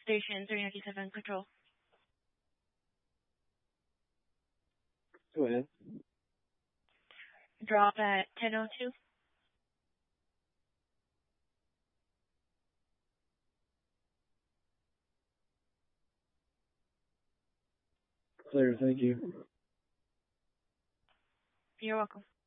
Station 397 control. Go ahead. Drop at 10:02. Clear, thank you. You're welcome.